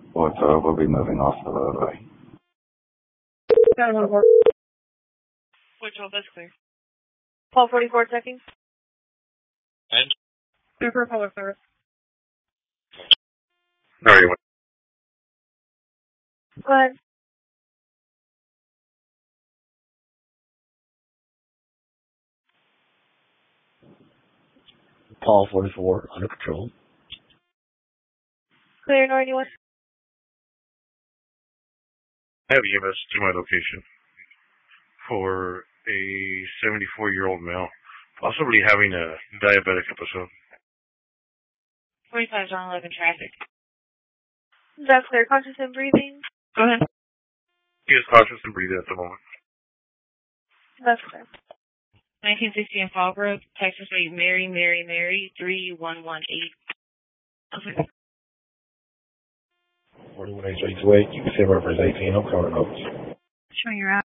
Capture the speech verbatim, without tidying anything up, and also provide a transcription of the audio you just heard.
Well, so we'll be moving off the roadway. Got one more. Which one? That's clear. twelve forty-four seconds. And? Clear for public service. No, you went. Go ahead. Paul forty-four, under control. Clear, nor anyone. I have E M S to my location for a seventy-four-year-old male, possibly having a diabetic episode. twenty-five John eleven traffic. That's clear. Conscious and breathing. Go ahead. He is conscious and breathing at the moment. That's clear. nineteen sixty in Fallbrook, Texas State, Mary, Mary, Mary, three one one eight. Okay. forty-one H eight two eight, you can say reference eighteen, I'm covered notes. Showing your out.